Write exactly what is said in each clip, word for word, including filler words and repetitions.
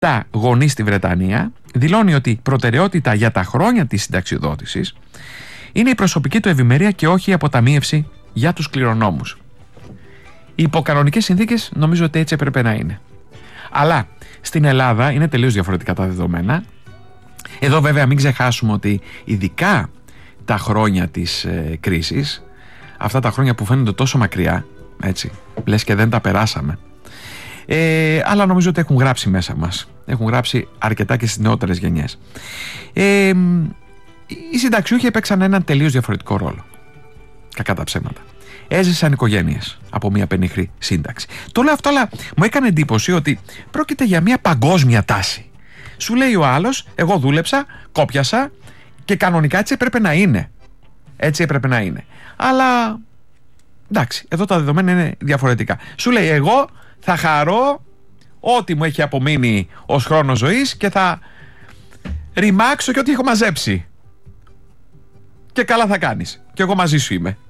τα γονεί στη Βρετανία, δηλώνει ότι προτεραιότητα για τα χρόνια της συνταξιοδότησης είναι η προσωπική του ευημερία και όχι η αποταμίευση για τους κληρονόμους. Οι υποκανονικές συνθήκες νομίζω ότι έτσι έπρεπε να είναι. Αλλά στην Ελλάδα είναι τελείως διαφορετικά τα δεδομένα. Εδώ βέβαια μην ξεχάσουμε ότι ειδικά τα χρόνια της ε, κρίσης, αυτά τα χρόνια που φαίνονται τόσο μακριά, έτσι, λες και δεν τα περάσαμε, ε, αλλά νομίζω ότι έχουν γράψει μέσα μας. Έχουν γράψει αρκετά και στις νεότερες γενιές. Ε, οι συνταξιούχοι έπαιξαν έναν τελείως διαφορετικό ρόλο. Κακά τα ψέματα. Έζησαν οικογένειες από μια πενιχρή σύνταξη. Το λέω αυτό, αλλά μου έκανε εντύπωση ότι πρόκειται για μια παγκόσμια τάση. Σου λέει ο άλλος, εγώ δούλεψα, κόπιασα και κανονικά έτσι έπρεπε να είναι. Έτσι έπρεπε να είναι. Αλλά εντάξει, εδώ τα δεδομένα είναι διαφορετικά. Σου λέει, εγώ θα χαρώ ό,τι μου έχει απομείνει ως χρόνο ζωής και θα ρημάξω και ό,τι έχω μαζέψει. Και καλά θα κάνεις. Και εγώ μαζί σου είμαι.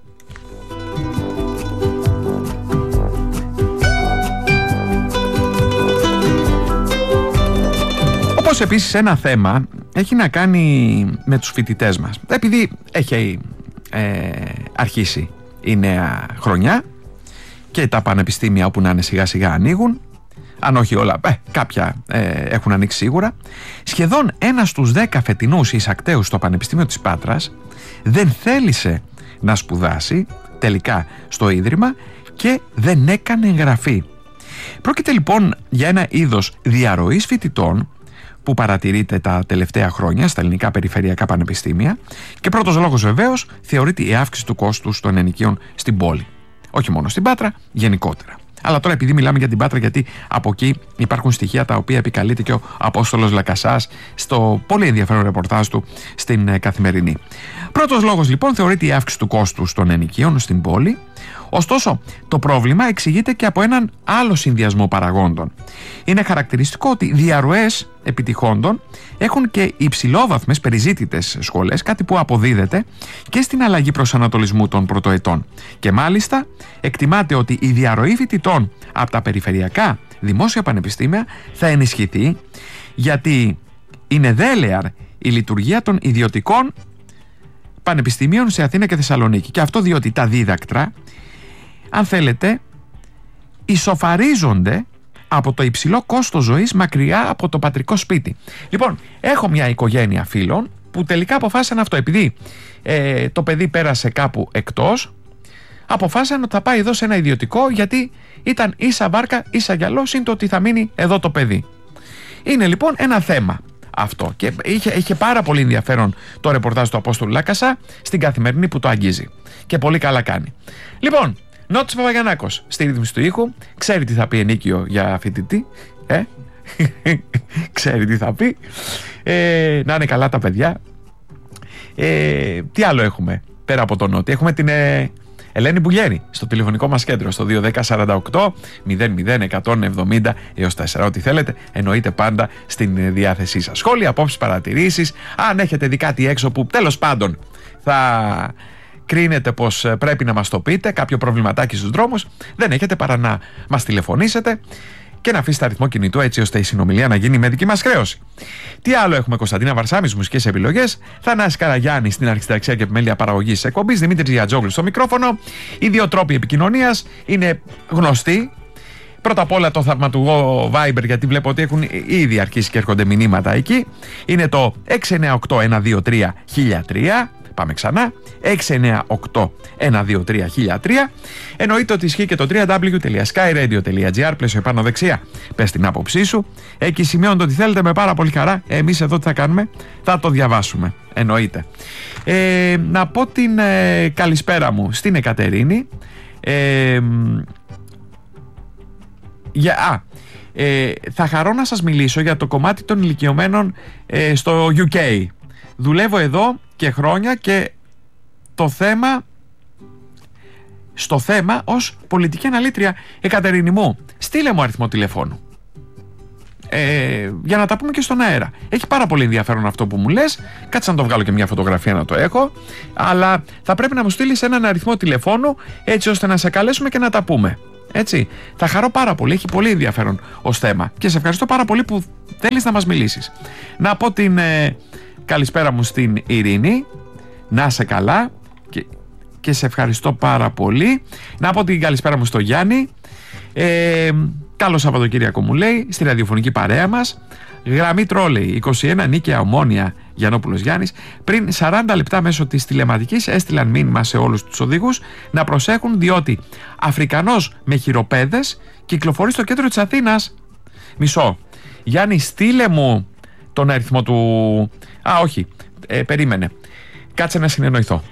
Όπως επίσης ένα θέμα έχει να κάνει με τους φοιτητές μας. Επειδή έχει ε, αρχίσει η νέα χρονιά και τα πανεπιστήμια όπου να είναι σιγά σιγά ανοίγουν, αν όχι όλα, ε, κάποια ε, έχουν ανοίξει σίγουρα, σχεδόν ένας στους δέκα φετινούς εισακταίους στο Πανεπιστήμιο της Πάτρας δεν θέλησε να σπουδάσει τελικά στο Ίδρυμα και δεν έκανε εγγραφή. Πρόκειται λοιπόν για ένα είδος διαρροής φοιτητών που παρατηρείται τα τελευταία χρόνια στα ελληνικά περιφερειακά πανεπιστήμια και πρώτος λόγος βεβαίως θεωρείται η αύξηση του κόστους των ενοικίων στην πόλη. Όχι μόνο στην Πάτρα, γενικότερα. Αλλά τώρα επειδή μιλάμε για την Πάτρα, γιατί από εκεί υπάρχουν στοιχεία τα οποία επικαλείται και ο Απόστολος Λακασάς στο πολύ ενδιαφέρον ρεπορτάζ του στην Καθημερινή. Πρώτος λόγος λοιπόν θεωρείται η αύξηση του κόστους των ενοικίων στην πόλη. Ωστόσο, το πρόβλημα εξηγείται και από έναν άλλο συνδυασμό παραγόντων. Είναι χαρακτηριστικό ότι διαρροές επιτυχόντων έχουν και υψηλόβαθμες περιζήτητες σχολές, κάτι που αποδίδεται και στην αλλαγή προσανατολισμού των πρωτοετών. Και μάλιστα εκτιμάται ότι η διαρροή φοιτητών από τα περιφερειακά δημόσια πανεπιστήμια θα ενισχυθεί, γιατί είναι δέλεαρ η λειτουργία των ιδιωτικών πανεπιστημίων σε Αθήνα και Θεσσαλονίκη. Και αυτό διότι τα δίδακτρα, αν θέλετε, ισοφαρίζονται από το υψηλό κόστος ζωής μακριά από το πατρικό σπίτι. Λοιπόν, έχω μια οικογένεια φίλων που τελικά αποφάσισαν αυτό. Επειδή ε, το παιδί πέρασε κάπου εκτός, αποφάσισαν ότι θα πάει εδώ σε ένα ιδιωτικό, γιατί ήταν ίσα βάρκα ίσα γυαλό, συν το ότι θα μείνει εδώ το παιδί. Είναι λοιπόν ένα θέμα αυτό και είχε, είχε πάρα πολύ ενδιαφέρον το ρεπορτάζ του Απόστολου Λάκασα στην Καθημερινή που το αγγίζει και πολύ καλά κάνει. Λοιπόν, Νότης Παπαγιαννάκος στη ρύθμιση του ήχου, ξέρει τι θα πει ενίκιο για φοιτητή, ε? ξέρει τι θα πει, ε, να είναι καλά τα παιδιά. Ε, τι άλλο έχουμε πέρα από τον Νότι? Έχουμε την ε, Ελένη Μπουλιέρη στο τηλεφωνικό μας κέντρο στο δύο ένα μηδέν σαράντα οκτώ μηδέν μηδέν εκατόν εβδομήντα έως τέσσερα. Ό,τι θέλετε εννοείται πάντα στην διάθεσή σας. Σχόλια, απόψεις, παρατηρήσεις, αν έχετε δει κάτι έξω που τέλος πάντων θα κρίνετε πως πρέπει να μας το πείτε, κάποιο προβληματάκι στους δρόμους, δεν έχετε παρά να μας τηλεφωνήσετε και να αφήσετε αριθμό κινητού, έτσι ώστε η συνομιλία να γίνει με δική μας χρέωση. Τι άλλο έχουμε? Κωνσταντίνα Βαρσάμις, μουσικές επιλογές, Θανάσης Καραγιάννης στην αρχισυνταξία και επιμέλεια παραγωγής της εκπομπής, Δημήτρης Γιατζόγλου στο μικρόφωνο. Οι δύο τρόποι επικοινωνίας είναι γνωστοί. Πρώτα απ' όλα το θαυματουργό Viber, γιατί βλέπω ότι έχουν ήδη αρχίσει και έρχονται μηνύματα εκεί. Είναι το έξι εννιά οκτώ ένα δύο τρία χίλια τρία. Πάμε ξανά, έξι εννιά οκτώ ένα δύο τρία χίλια τρία. Εννοείται ότι ισχύει και το double-u double-u double-u τελεία sky radio τελεία gr, πλαίσιο επάνω δεξιά. Πες την άποψή σου. Εκεί σημειώνεται ότι θέλετε με πάρα πολύ χαρά. Εμείς εδώ τι θα κάνουμε? Θα το διαβάσουμε. Εννοείται. Ε, να πω την ε, καλησπέρα μου στην Εκατερίνη. Ε, για, α, ε, θα χαρώ να σας μιλήσω για το κομμάτι των ηλικιωμένων ε, στο γιου κέι. Δουλεύω εδώ και χρόνια και το θέμα, στο θέμα ως πολιτική αναλήτρια. Εκατερίνη μου, στείλε μου αριθμό τηλεφώνου ε, για να τα πούμε και στον αέρα. Έχει πάρα πολύ ενδιαφέρον αυτό που μου λες. Κάτσε να το βγάλω και μια φωτογραφία να το έχω. Αλλά θα πρέπει να μου στείλεις έναν αριθμό τηλεφώνου, έτσι ώστε να σε καλέσουμε και να τα πούμε. Έτσι. Θα χαρώ πάρα πολύ. Έχει πολύ ενδιαφέρον ως θέμα. Και σε ευχαριστώ πάρα πολύ που θέλεις να μας μιλήσεις. Να πω την ε, καλησπέρα μου στην Ειρήνη. Να είσαι καλά. Και, και σε ευχαριστώ πάρα πολύ. Να πω την καλησπέρα μου στο Γιάννη. Ε, καλό Σαββατοκύριακο μου λέει. Στη ραδιοφωνική παρέα μας. Γραμμή τρόλεϊ είκοσι ένα Νίκαια Ομόνια Γιαννόπουλος Γιάννης. Πριν σαράντα λεπτά μέσω της τηλεματικής έστειλαν μήνυμα σε όλους τους οδηγούς να προσέχουν, διότι Αφρικανός με χειροπέδες κυκλοφορεί στο κέντρο της Αθήνας. Μισό. Γιάννη, στείλε μου τον αριθμό του... Α, όχι. Ε, περίμενε. Κάτσε να συνεννοηθώ.